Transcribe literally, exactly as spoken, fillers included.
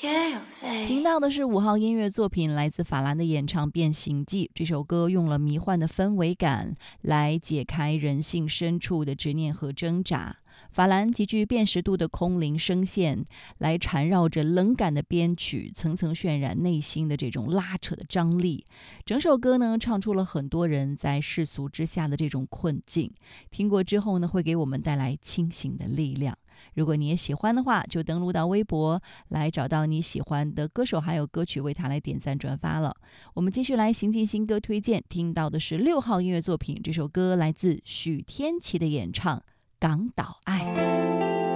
听到的是五号音乐作品，来自法兰的演唱《变形记》。这首歌用了迷幻的氛围感来解开人性深处的执念和挣扎。法兰极具辨识度的空灵声线来缠绕着冷感的编曲，层层渲染内心的这种拉扯的张力。整首歌呢，唱出了很多人在世俗之下的这种困境。听过之后呢，会给我们带来清醒的力量。如果你也喜欢的话，就登录到微博来找到你喜欢的歌手还有歌曲，为他来点赞转发了。我们继续来行进新歌推荐，听到的是六号音乐作品，这首歌来自许天琪的演唱《港岛爱》。